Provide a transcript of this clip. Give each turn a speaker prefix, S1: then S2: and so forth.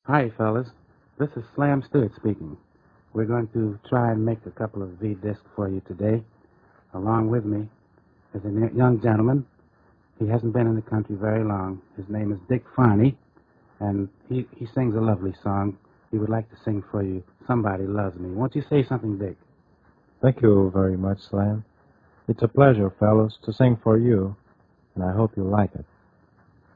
S1: Hi, fellas. This is Slam Stewart speaking. We're going to try and make a couple of V-discs for you today. Along with me is a young gentleman. He hasn't been in the country very long. His name is Dick Farney, and he sings a lovely song. He would like to sing for you, Somebody Loves Me. Won't you say something, Dick?
S2: Thank you very much, Slam. It's a pleasure, fellows, to sing for you, and I hope you like it.